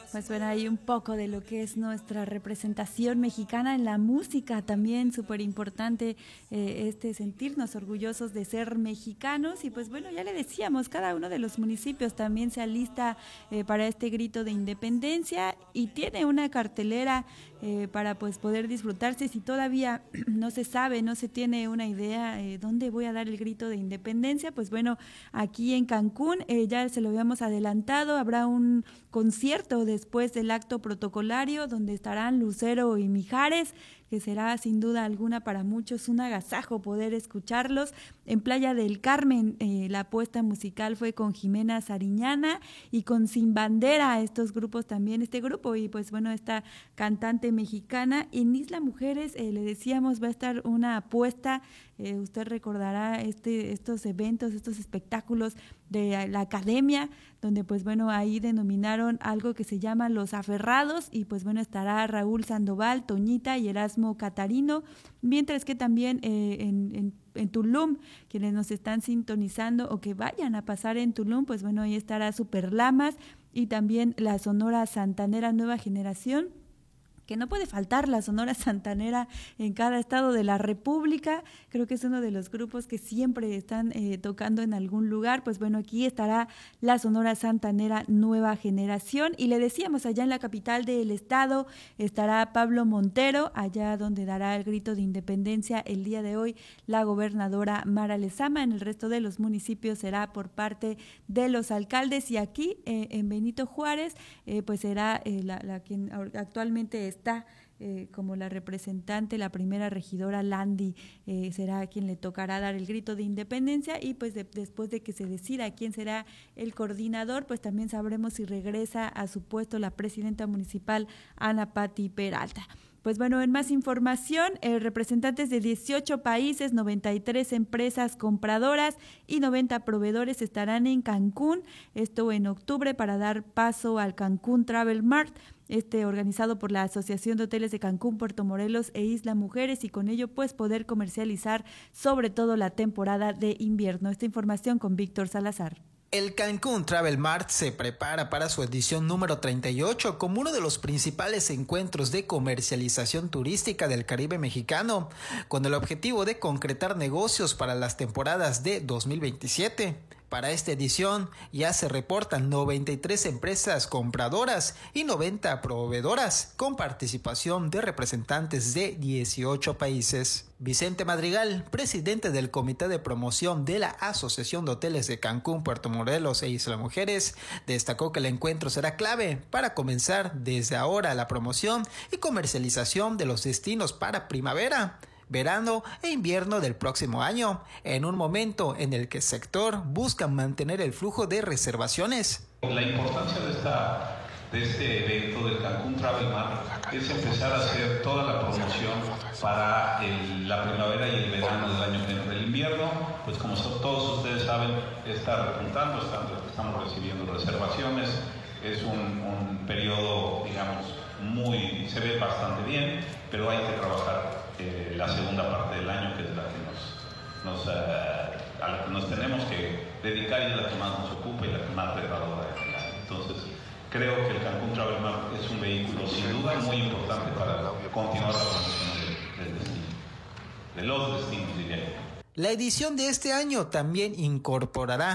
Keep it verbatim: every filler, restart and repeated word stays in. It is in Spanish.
Pues bueno, hay un poco de lo que es nuestra representación mexicana en la música, también súper importante eh, este sentirnos orgullosos de ser mexicanos. Y pues bueno, ya le decíamos, cada uno de los municipios también se alista eh, para este grito de independencia y tiene una cartelera eh, para pues poder disfrutarse. Si todavía no se sabe, no se tiene una idea eh, dónde voy a dar el grito de independencia, pues bueno, aquí en Cancún eh, ya se lo habíamos adelantado, habrá un concierto después del acto protocolario donde estarán Lucero y Mijares, que será sin duda alguna para muchos un agasajo poder escucharlos. En Playa del Carmen eh, la apuesta musical fue con Jimena Sariñana y con Sin Bandera, estos grupos también, este grupo y pues bueno, esta cantante mexicana. En Isla Mujeres, eh, le decíamos, va a estar una apuesta, eh, usted recordará este, estos eventos, estos espectáculos de la academia, donde pues bueno, ahí denominaron algo que se llama Los Aferrados y pues bueno, estará Raúl Sandoval, Toñita y Erasmo Catarino, mientras que también eh, en, en, en Tulum, quienes nos están sintonizando o que vayan a pasar en Tulum, pues bueno, ahí estará Super Lamas y también la Sonora Santanera Nueva Generación, que no puede faltar la Sonora Santanera en cada estado de la República. Creo que es uno de los grupos que siempre están eh, tocando en algún lugar. Pues bueno, aquí estará la Sonora Santanera Nueva Generación. Y le decíamos, allá en la capital del estado estará Pablo Montero, allá donde dará el grito de independencia el día de hoy la gobernadora Mara Lezama. En el resto de los municipios será por parte de los alcaldes. Y aquí, eh, en Benito Juárez, eh, pues será eh, la, la quien actualmente está está eh, como la representante, la primera regidora Landy, eh, será quien le tocará dar el grito de independencia y pues de, después de que se decida quién será el coordinador, pues también sabremos si regresa a su puesto la presidenta municipal Ana Pati Peralta. Pues bueno, en más información, eh, representantes de dieciocho países, noventa y tres empresas compradoras y noventa proveedores estarán en Cancún, esto en octubre, para dar paso al Cancún Travel Mart, este organizado por la Asociación de Hoteles de Cancún, Puerto Morelos e Isla Mujeres, y con ello pues poder comercializar sobre todo la temporada de invierno. Esta información con Víctor Salazar. El Cancún Travel Mart se prepara para su edición número treinta y ocho como uno de los principales encuentros de comercialización turística del Caribe mexicano, con el objetivo de concretar negocios para las temporadas de dos mil veintisiete. Para esta edición ya se reportan noventa y tres empresas compradoras y noventa proveedoras, con participación de representantes de dieciocho países. Vicente Madrigal, presidente del Comité de Promoción de la Asociación de Hoteles de Cancún, Puerto Morelos e Isla Mujeres, destacó que el encuentro será clave para comenzar desde ahora la promoción y comercialización de los destinos para primavera, verano e invierno del próximo año, en un momento en el que el sector busca mantener el flujo de reservaciones. La importancia de, esta, de este evento del Cancún Travel Mart es empezar a hacer toda la promoción para el, la primavera y el verano del año que entra. El invierno, pues como todos ustedes saben, está repuntando, estamos recibiendo reservaciones, es un, un periodo, digamos, muy, se ve bastante bien, pero hay que trabajar eh, la segunda parte del año, que es la que nos, nos, uh, a la que nos tenemos que dedicar y es la que más nos ocupa y la que más retadora es. Entonces, creo que el Cancún Travel Mart es un vehículo sin duda muy importante para continuar la promoción del, del destino, de los destinos, diría yo. La edición de este año también incorporará